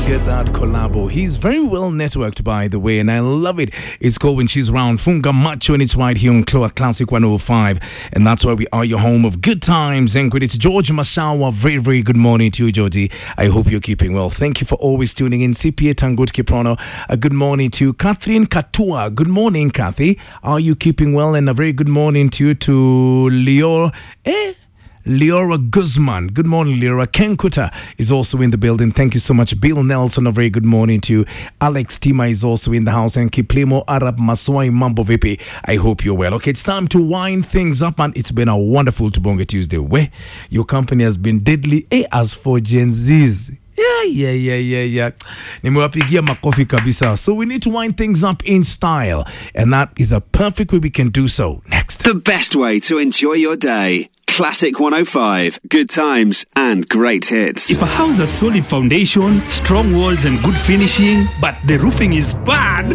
get that collabo. He's very well networked, by the way, and I love it. It's called When She's Round, Funga Macho, and it's right here on Classic 105. And that's why we are your home of good times. And it's George Masawa. Very, very good morning to you, Georgie. I hope you're keeping well. Thank you for always tuning in. CPA Tangut Kiprono. A good morning to Catherine Katua. Good morning, Kathy. Are you keeping well? And a very good morning to you, to Leora Guzman. Good morning, Leora. Ken Kuta is also in the building. Thank you so much. Bill Nelson, a very good morning to you. Alex Tima is also in the house. And Kiplemo Arab Maswai Mambo Vipi. I hope you're well. Okay, it's time to wind things up, and it's been a wonderful Tubonga Tuesday. Where your company has been deadly. As for Gen Z's, yeah. Nimewapigia makofi kabisa. So we need to wind things up in style, and that is a perfect way we can do so. Next. The best way to enjoy your day. Classic 105, good times and great hits. If a house has solid foundation, strong walls and good finishing, but the roofing is bad,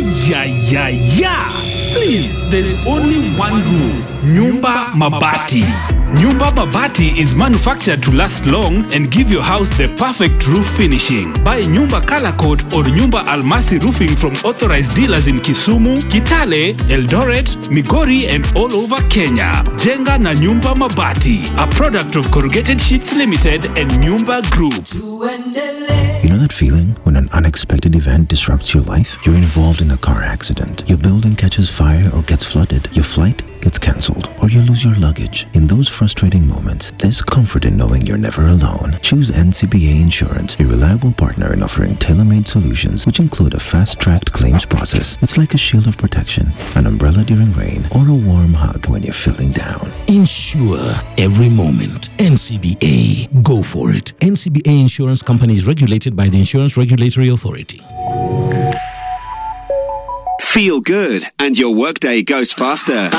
please, there's only one roof. Nyumba Mabati. Nyumba Mabati is manufactured to last long and give your house the perfect roof finishing. Buy Nyumba Color Coat or Nyumba Almasi roofing from authorized dealers in Kisumu, Kitale, Eldoret, Migori and all over Kenya. Jenga na Nyumba Mabati, a product of Corrugated Sheets Limited and Nyumba Group. You know that feeling when an unexpected event disrupts your life? You're involved in a car accident. Your building catches fire or gets flooded. Your flight gets cancelled, or you lose your luggage. In those frustrating moments, there's comfort in knowing you're never alone. Choose NCBA Insurance, a reliable partner in offering tailor-made solutions which include a fast-tracked claims process. It's like a shield of protection, an umbrella during rain, or a warm hug when you're feeling down. Insure every moment. NCBA. Go for it. NCBA Insurance Company is regulated by the Insurance Regulatory Authority. Feel good and your workday goes faster.